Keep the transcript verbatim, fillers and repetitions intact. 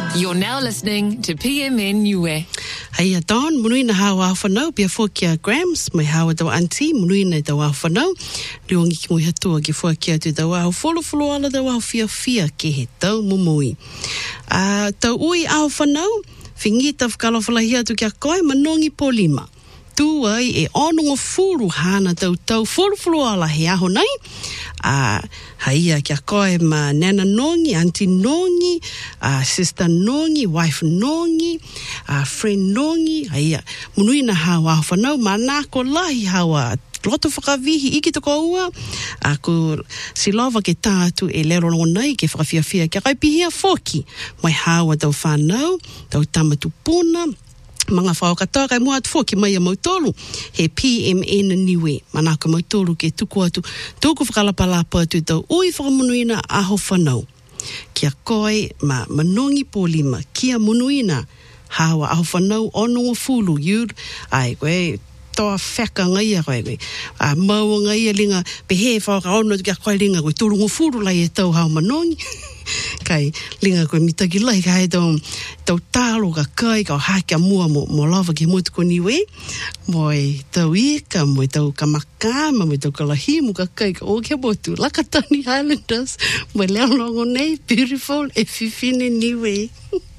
You're now listening to P M N Niue. Hey, Don, munui na hawa whanau, pia fōkia grams, mai hawa tau auntie, munui na tau hawa whanau, riongi ki mui hatua ki fōkia tu tau hawa wholo wholo ala tau hawa fia fia ke he tau mumui. Uh, tau ui hawa whanau, whingita whakalawhalahia tu kia koe, manongi polima. Tu ai e onongo furu hana tau tau wholo wholo ala he aho nei, uh, haia kia koe ma nana nongi, auntie nongi, uh, sister nongi, wife nongi, uh, friend nongi, haia, munui na hawa whanau, ma nāko lahi hawa, loto whakavihi iki toko ua, a ko silova ke tātu e lero longo nei, ke whakawhiawhia, kia kai pihia whoki, mai hawa tau whanau, tau tamatu puna, mga whakatoa kai mua atu whoki mai a mautolu, he P M N Niue, manaka mautolu ke tuku atu, tuku whakalapalapa atu tau ui whakamunuina aho whanau. Kia koe ma manongi polima, kia munuina, hawa aho whanau onongo fulu, yur, ai koe, toa wheka ngai a koe koe, a maua ngai a linga, pehe whaka ono tu kia koe linga koe, tolungo furu lai e tau hao manongi, kai linga koe mitaki lai kai tau, tau tālo ka kai, kau hake a mua mo, mo lava ki motu ko Niue, moi tau ika, moi tau kamakama, moi tau kalahimu ka kai, ka o kia motu, Lakatani Highlanders, moi leo longo nei, beautiful, e fifine Niue.